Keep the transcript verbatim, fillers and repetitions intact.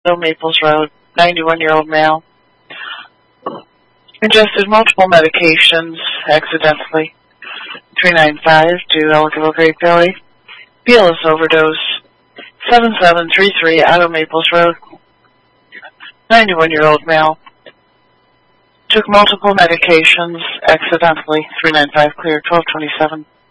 Maples Road, ninety-one-year-old male. Ingested multiple medications accidentally. three nine five to eligible Great Billy. Fearless overdose. seven seven three three Auto Maples Road, ninety-one-year-old male. Took multiple medications accidentally. three nine five clear, twelve twenty-seven.